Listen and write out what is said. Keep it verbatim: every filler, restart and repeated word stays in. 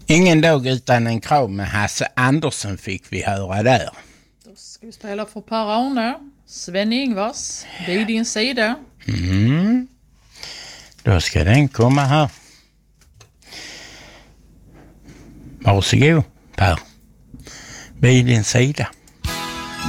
Ingen dag utan en krav med Hasse Andersson fick vi höra där. Då ska vi spela för Per-Arne, Sven-Ingvars, vid din sida. Mm. Då ska den komma här. Varsågod Per, vid din sida.